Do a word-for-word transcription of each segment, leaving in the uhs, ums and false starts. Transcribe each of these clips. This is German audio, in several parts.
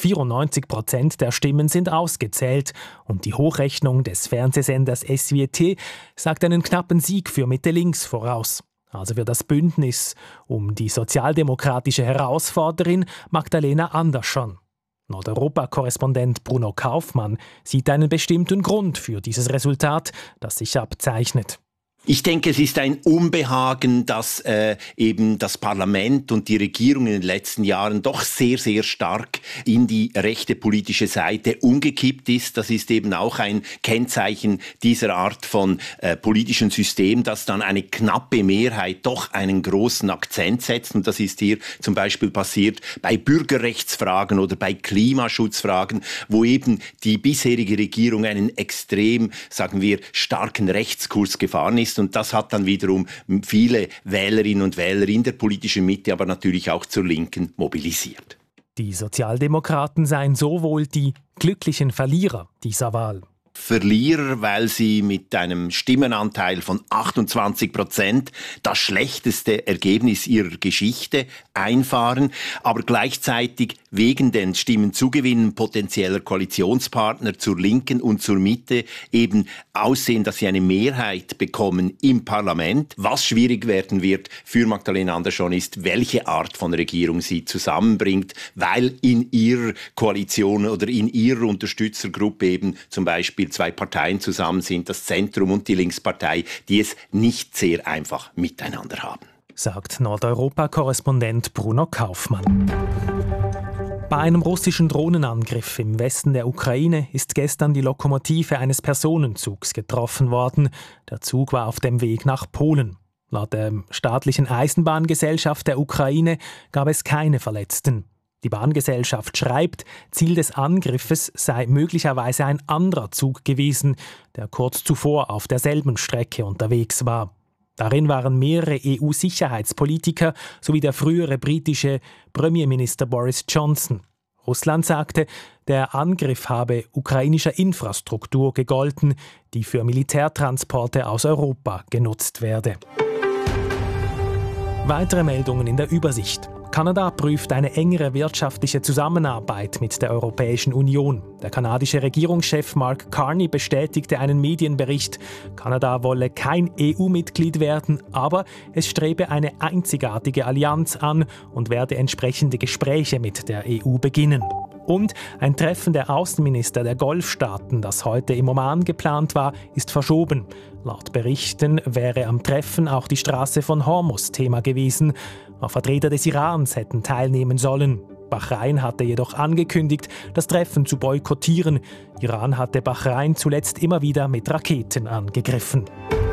vierundneunzig Prozent der Stimmen sind ausgezählt und die Hochrechnung des Fernsehsenders S W T sagt einen knappen Sieg für Mitte-Links voraus. Also für das Bündnis um die sozialdemokratische Herausforderin Magdalena Andersson. Nordeuropa-Korrespondent Bruno Kaufmann sieht einen bestimmten Grund für dieses Resultat, das sich abzeichnet. Ich denke, es ist ein Unbehagen, dass äh, eben das Parlament und die Regierung in den letzten Jahren doch sehr, sehr stark in die rechte politische Seite umgekippt ist. Das ist eben auch ein Kennzeichen dieser Art von äh, politischem System, dass dann eine knappe Mehrheit doch einen großen Akzent setzt. Und das ist hier zum Beispiel passiert bei Bürgerrechtsfragen oder bei Klimaschutzfragen, wo eben die bisherige Regierung einen extrem, sagen wir, starken Rechtskurs gefahren ist. Und das hat dann wiederum viele Wählerinnen und Wähler in der politischen Mitte, aber natürlich auch zur Linken mobilisiert. Die Sozialdemokraten seien so wohl die glücklichen Verlierer dieser Wahl. Verlierer, weil sie mit einem Stimmenanteil von achtundzwanzig Prozent das schlechteste Ergebnis ihrer Geschichte einfahren, aber gleichzeitig wegen den Stimmenzugewinnen potenzieller Koalitionspartner zur Linken und zur Mitte eben aussehen, dass sie eine Mehrheit bekommen im Parlament. Was schwierig werden wird für Magdalena Andersson ist, welche Art von Regierung sie zusammenbringt, weil in ihrer Koalition oder in ihrer Unterstützergruppe eben zum Beispiel zwei Parteien zusammen sind, das Zentrum und die Linkspartei, die es nicht sehr einfach miteinander haben. Sagt Nordeuropa-Korrespondent Bruno Kaufmann. Bei einem russischen Drohnenangriff im Westen der Ukraine ist gestern die Lokomotive eines Personenzugs getroffen worden. Der Zug war auf dem Weg nach Polen. Laut der staatlichen Eisenbahngesellschaft der Ukraine gab es keine Verletzten. Die Bahngesellschaft schreibt, Ziel des Angriffes sei möglicherweise ein anderer Zug gewesen, der kurz zuvor auf derselben Strecke unterwegs war. Darin waren mehrere E U-Sicherheitspolitiker sowie der frühere britische Premierminister Boris Johnson. Russland sagte, der Angriff habe ukrainischer Infrastruktur gegolten, die für Militärtransporte aus Europa genutzt werde. Weitere Meldungen in der Übersicht. Kanada prüft eine engere wirtschaftliche Zusammenarbeit mit der Europäischen Union. Der kanadische Regierungschef Mark Carney bestätigte einen Medienbericht, Kanada wolle kein E U-Mitglied werden, aber es strebe eine einzigartige Allianz an und werde entsprechende Gespräche mit der E U beginnen. Und ein Treffen der Außenminister der Golfstaaten, das heute im Oman geplant war, ist verschoben. Laut Berichten wäre am Treffen auch die Straße von Hormuz Thema gewesen. Auch Vertreter des Irans hätten teilnehmen sollen. Bahrain hatte jedoch angekündigt, das Treffen zu boykottieren. Iran hatte Bahrain zuletzt immer wieder mit Raketen angegriffen.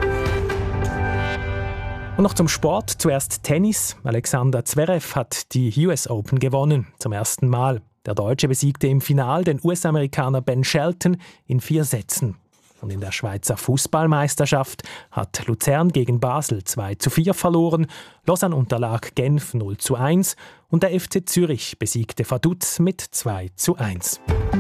Und noch zum Sport. Zuerst Tennis. Alexander Zverev hat die U S Open gewonnen, zum ersten Mal. Der Deutsche besiegte im Finale den U S-Amerikaner Ben Shelton in vier Sätzen. Und in der Schweizer Fußballmeisterschaft hat Luzern gegen Basel zwei zu vier verloren, Lausanne unterlag Genf null zu eins und der F C Zürich besiegte Vaduz mit zwei zu eins.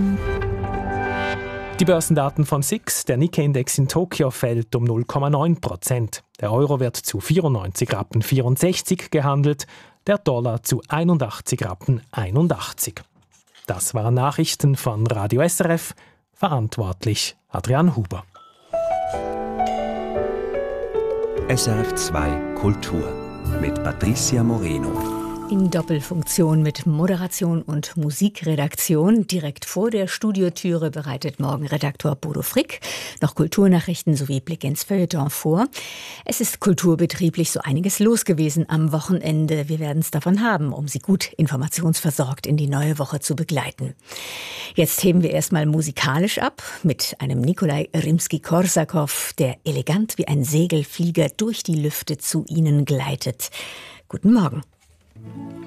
Die Börsendaten von S I X, der Nikkei-Index in Tokio fällt um null Komma neun Prozent. Der Euro wird zu vierundneunzig Rappen vierundsechzig gehandelt, der Dollar zu einundachtzig Rappen einundachtzig. Das waren Nachrichten von Radio S R F, verantwortlich Adrian Huber. S R F zwei Kultur mit Patricia Moreno. In Doppelfunktion mit Moderation und Musikredaktion. Direkt vor der Studiotüre bereitet Morgenredaktor Bodo Frick noch Kulturnachrichten sowie Blick ins Feuilleton vor. Es ist kulturbetrieblich so einiges los gewesen am Wochenende. Wir werden es davon haben, um Sie gut informationsversorgt in die neue Woche zu begleiten. Jetzt heben wir erstmal musikalisch ab mit einem Nikolai Rimski-Korsakow, der elegant wie ein Segelflieger durch die Lüfte zu Ihnen gleitet. Guten Morgen.